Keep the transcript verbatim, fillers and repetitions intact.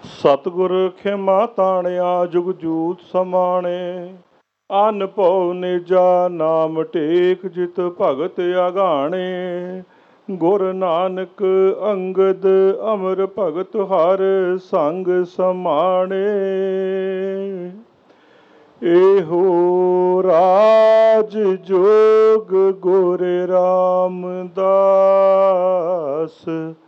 ਸਤਿਗੁਰ ਖਿਮਾ ਤਾਣਿਆ ਜੁਗ ਜੂਤ ਸਮਾਣੇ। ਅਨ ਭਉ ਨੇਜਾ ਨਾਮ ਟੇਕ ਜਿਤ ਭਗਤ ਅਗਾਣੇ। ਗੁਰ ਨਾਨਕ ਅੰਗਦ ਅਮਰ ਭਗਤ ਹਰ ਸੰਗ ਸਮਾਣੇ। ਇਹੋ ਰਾਜ ਜੋਗ ਗੁਰ ਰਾਮਦਾਸ